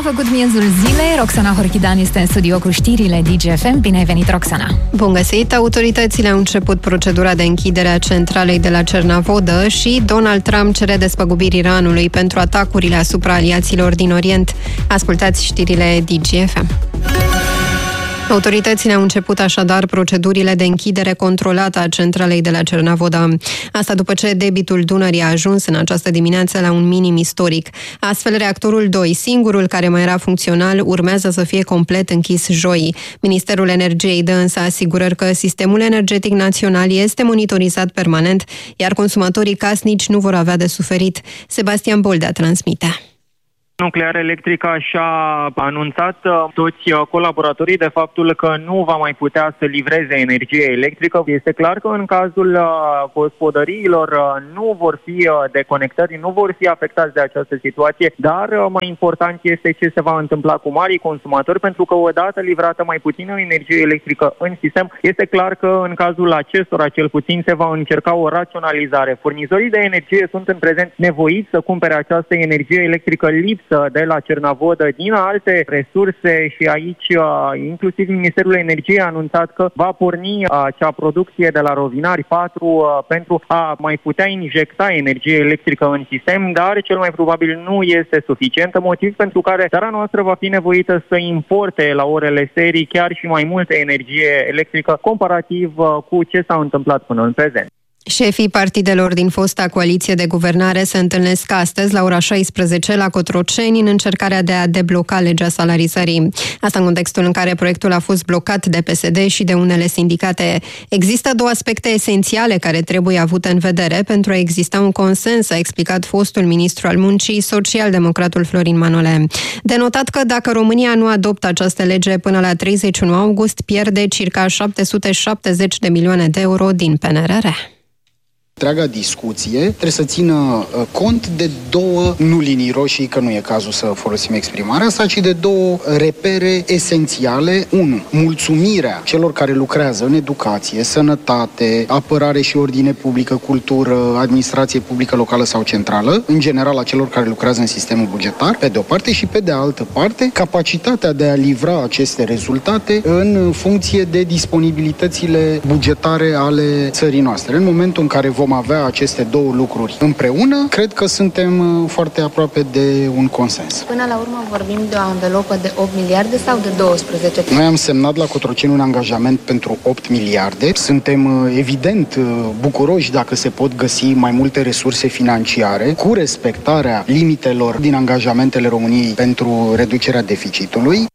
făcut miezul zilei. Roxana Horchidan este în studio cu știrile DGFM. Bine ai venit, Roxana! Bun găsit! Autoritățile au început procedura de închidere a centralei de la Cernavodă și Donald Trump cere despăgubiri Iranului pentru atacurile asupra aliaților din Orient. Ascultați știrile DGFM. Autoritățile au început așadar procedurile de închidere controlată a centralei de la Cernavodă. Asta după ce debitul Dunării a ajuns în această dimineață la un minim istoric. Astfel, reactorul 2, singurul care mai era funcțional, urmează să fie complet închis joi. Ministerul Energiei dă însă asigurări că sistemul energetic național este monitorizat permanent, iar consumatorii casnici nu vor avea de suferit. Sebastian Boldea transmite. Nuclear Electrica și-a anunțat toți colaboratorii de faptul că nu va mai putea să livreze energie electrică. Este clar că în cazul gospodăriilor nu vor fi deconectări, nu vor fi afectați de această situație, dar mai important este ce se va întâmpla cu marii consumatori, pentru că odată livrată mai puțină energie electrică în sistem, este clar că în cazul acestora cel puțin se va încerca o raționalizare. Furnizorii de energie sunt în prezent nevoiți să cumpere această energie electrică lipsă de la Cernavodă din alte resurse și aici inclusiv Ministerul Energiei a anunțat că va porni acea producție de la Rovinari 4 pentru a mai putea injecta energie electrică în sistem, dar cel mai probabil nu este suficientă, motiv pentru care țara noastră va fi nevoită să importe la orele serii chiar și mai multă energie electrică comparativ cu ce s-a întâmplat până în prezent. Șefii partidelor din fosta coaliție de guvernare se întâlnesc astăzi la ora 16 la Cotroceni în încercarea de a debloca legea salarizării. Asta în contextul în care proiectul a fost blocat de PSD și de unele sindicate. Există două aspecte esențiale care trebuie avute în vedere pentru a exista un consens, a explicat fostul ministru al muncii, social-democratul Florin Manole. De notat că dacă România nu adoptă această lege până la 31 august, pierde circa 770 de milioane de euro din PNRR. Întreaga discuție trebuie să țină cont de două, nu linii roșii, că nu e cazul să folosim exprimarea asta, ci de două repere esențiale. 1. Mulțumirea celor care lucrează în educație, sănătate, apărare și ordine publică, cultură, administrație publică locală sau centrală, în general a celor care lucrează în sistemul bugetar, pe de o parte, și pe de altă parte, capacitatea de a livra aceste rezultate în funcție de disponibilitățile bugetare ale țării noastre. În momentul în care vom avea aceste două lucruri împreună, cred că suntem foarte aproape de un consens. Până la urmă vorbim de o anvelopă de 8 miliarde sau de 12? Noi am semnat la Cotroceni un angajament pentru 8 miliarde. Suntem evident bucuroși dacă se pot găsi mai multe resurse financiare cu respectarea limitelor din angajamentele României pentru reducerea deficitului.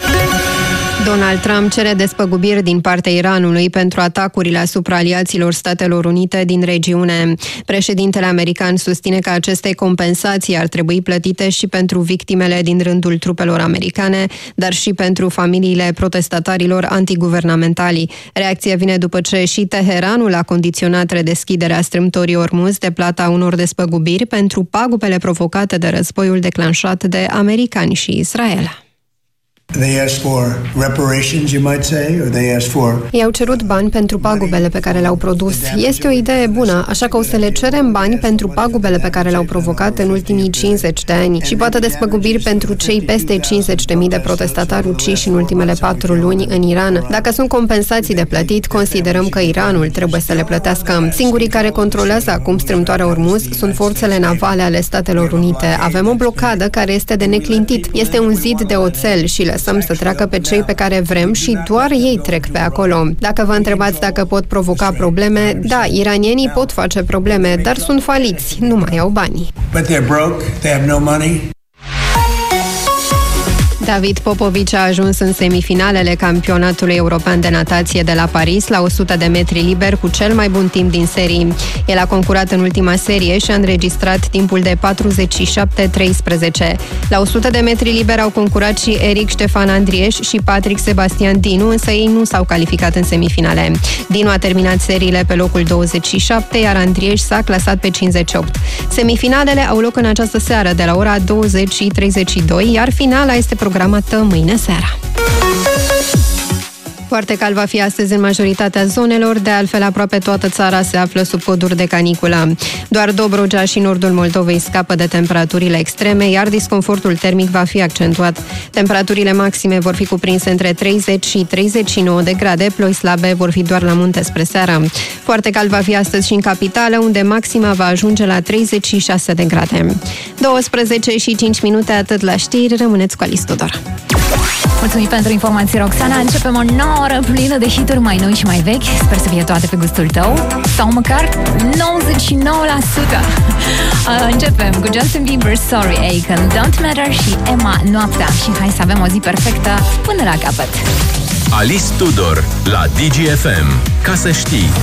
Donald Trump cere despăgubiri din partea Iranului pentru atacurile asupra aliaților Statelor Unite din regiune. Președintele american susține că aceste compensații ar trebui plătite și pentru victimele din rândul trupelor americane, dar și pentru familiile protestatarilor antiguvernamentali. Reacția vine după ce și Teheranul a condiționat redeschiderea strâmtorii Ormuz de plata unor despăgubiri pentru pagubele provocate de războiul declanșat de americani și Israel. They asked for reparations, you might say, or they asked for... I-au cerut bani pentru pagubele pe care le-au produs. Este o idee bună, așa că o să le cerem bani pentru pagubele pe care le-au provocat în ultimii 50 de ani și poate despăgubiri pentru cei peste 50.000 de protestatari uciși în ultimele 4 luni în Iran. Dacă sunt compensații de plătit, considerăm că Iranul trebuie să le plătească. Singurii care controlează acum strâmtoarea Ormuz sunt forțele navale ale Statelor Unite. Avem o blocadă care este de neclintit. Este un zid de oțel și lăsăm să treacă pe cei pe care vrem și doar ei trec pe acolo. Dacă vă întrebați dacă pot provoca probleme, da, iranienii pot face probleme, dar sunt faliți, nu mai au bani. But they're broke, they have no money. David Popovici a ajuns în semifinalele campionatului european de natație de la Paris la 100 de metri liber cu cel mai bun timp din serii. El a concurat în ultima serie și a înregistrat timpul de 47-13. La 100 de metri liber au concurat și Eric Ștefan Andrieș și Patrick Sebastian Dinu, însă ei nu s-au calificat în semifinale. Dinu a terminat seriile pe locul 27, iar Andrieș s-a clasat pe 58. Semifinalele au loc în această seară de la ora 20:32, iar finala este programată mâine seara. Foarte cald va fi astăzi în majoritatea zonelor, de altfel aproape toată țara se află sub coduri de caniculă. Doar Dobrogea și nordul Moldovei scapă de temperaturile extreme, iar disconfortul termic va fi accentuat. Temperaturile maxime vor fi cuprinse între 30 și 39 de grade, ploi slabe vor fi doar la munte spre seară. Foarte cald va fi astăzi și în capitală, unde maxima va ajunge la 36 de grade. 12 și 5 minute, atât la știri, rămâneți cu Alice Tudor. Mulțumim pentru informații, Roxana. Începem o nouă oră plină de hituri mai noi și mai vechi. Sper să fie toate pe gustul tău. Sau măcar 99%. Începem cu Justin Bieber, Sorry Aiken, Don't Matter și Emma, Noaptea. Și hai să avem o zi perfectă până la capăt. Alice Tudor la DGFM. Ca să știi.